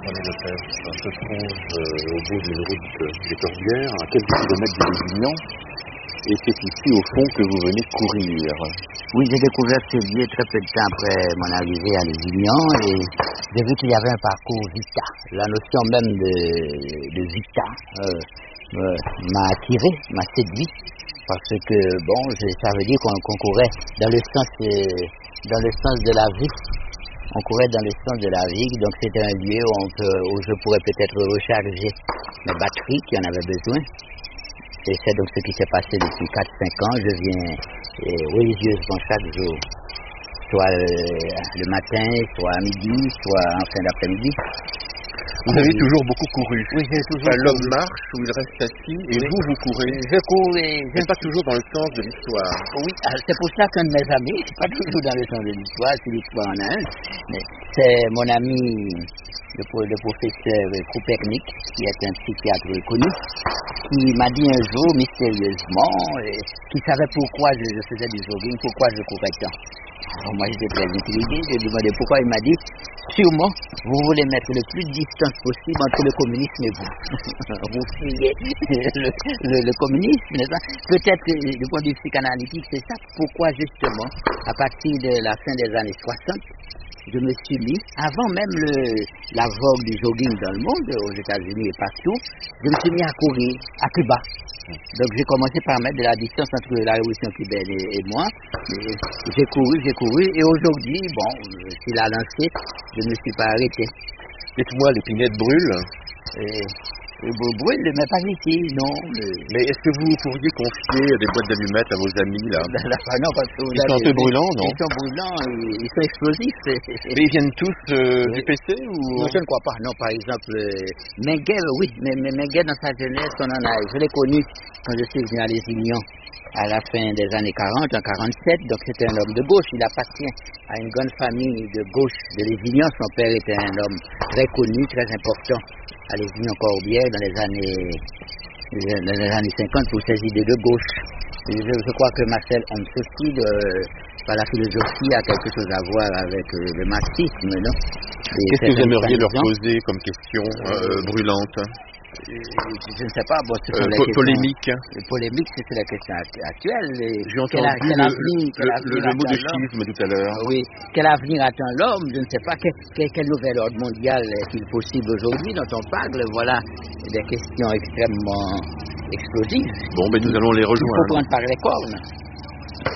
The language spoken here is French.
René Lepers se trouve au bout d'une route des Corbières, à quelques kilomètres de Lézignan, et c'est ici au fond que vous venez courir. Oui, j'ai découvert ce lieu très peu de temps après mon arrivée à Lézignan et j'ai vu qu'il y avait un parcours Vita. La notion même de Vita m'a attiré, m'a séduit, parce que bon, ça veut dire qu'on courait dans le sens de la vie. On courait dans le sens de la vie, donc c'était un lieu où je pourrais peut-être recharger mes batteries qui en avaient besoin. Et c'est donc ce qui s'est passé depuis 4-5 ans. Je viens religieusement chaque jour, soit le matin, soit à midi, soit en fin d'après-midi. Vous avez toujours beaucoup couru. Oui, j'ai toujours couru. L'homme marche ou il reste assis et Oui. vous courez. Je cours et... Mais pas toujours dans le sens de l'histoire. Oui, c'est pour ça qu'un de mes amis, c'est pas toujours dans le sens de l'histoire, si l'histoire en a un, mais c'est mon ami, le professeur Copernic, qui est un psychiatre connu, qui m'a dit un jour, mystérieusement, qu'il savait pourquoi je faisais du jogging, pourquoi je courais tant. Alors moi j'étais très intrigué, je lui ai demandé pourquoi, il m'a dit, sûrement, vous voulez mettre le plus de distance possible entre le communisme et vous. Vous fuyez le communisme, n'est-ce pas? Peut-être que du point de vue psychanalytique, c'est ça. Pourquoi justement, à partir de la fin des années 60, je me suis mis, avant même la vogue du jogging dans le monde, aux États-Unis et partout, je me suis mis à courir à Cuba. Donc j'ai commencé par mettre de la distance entre la révolution cubaine et moi. J'ai couru et aujourd'hui, bon, s'il a lancé, je ne me suis pas arrêté. Dites-moi, l'épinette brûle. Brûle, mais pas ici, non. Mais est-ce que vous pourriez confier des boîtes d'allumettes à vos amis là? Non, parce que ils sont un peu brûlants, non? Ils sont brûlants, ils sont explosifs. Mais ils viennent tous du PC ou? Non, je ne crois pas. Non, par exemple, Menguel, oui, mais Menguel dans sa jeunesse, je l'ai connu quand je suis venu à Lézignan à la fin des années 40, en 47, donc c'était un homme de gauche, il appartient à une grande famille de gauche de Lézignan, son père était un homme très connu, très important à Lézignan-Corbières dans les années 50 pour ses idées de gauche. Je crois que Marcel Homs aussi, par la philosophie, a quelque chose à voir avec le marxisme, non? Qu'est-ce que vous aimeriez leur poser comme question brûlante? Je ne sais pas, bon, ce sont les questions... Polémique. Polémique, c'est la question actuelle. J'ai entendu le mot de schisme tout à l'heure. Oui, quel avenir attend l'homme? Je ne sais pas quel nouvel ordre mondial est-il possible aujourd'hui dont on parle. Voilà des questions extrêmement explosives. Bon, ben nous allons les rejoindre. Il faut prendre par les cornes.